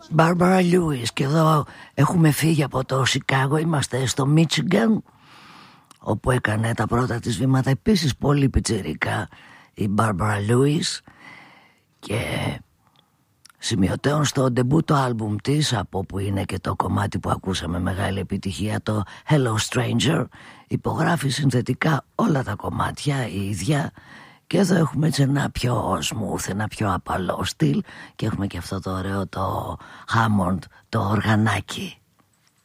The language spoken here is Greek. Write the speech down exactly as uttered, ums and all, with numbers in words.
Barbara Lewis. Και εδώ έχουμε φύγει από το Σικάγο, είμαστε στο Μίτσιγκαν, όπου έκανε τα πρώτα της βήματα επίσης πολύ πιτσιρικά η Barbara Lewis, και σημειωτέων στο ντεμπούτο άλμπουμ της, από που είναι και το κομμάτι που ακούσαμε μεγάλη επιτυχία, το Hello Stranger. Υπογράφει συνθετικά όλα τα κομμάτια η ίδια, και εδώ έχουμε έτσι ένα πιο smooth, ένα πιο απαλό στυλ, και έχουμε και αυτό το ωραίο το Hammond, το οργανάκι.